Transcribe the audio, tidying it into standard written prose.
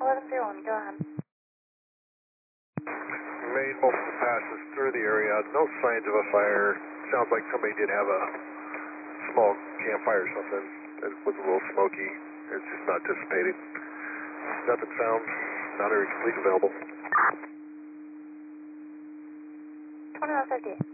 1101, go ahead. Made multiple passes through the area. No signs of a fire. Sounds like somebody did have a small campfire or something. It was a little smoky. It's just not dissipating. Nothing found. Non-area complete available. 2150.